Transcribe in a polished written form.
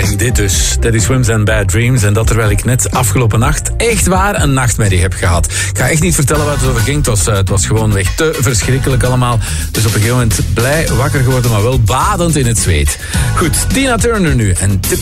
En dit dus, Teddy Swims and Bad Dreams. En dat terwijl ik net afgelopen nacht echt waar een nachtmerrie heb gehad. Ik ga echt niet vertellen waar het over ging. Het was gewoonweg te verschrikkelijk allemaal. Dus op een gegeven moment blij wakker geworden, maar wel badend in het zweet. Goed, Tina Turner nu. En dit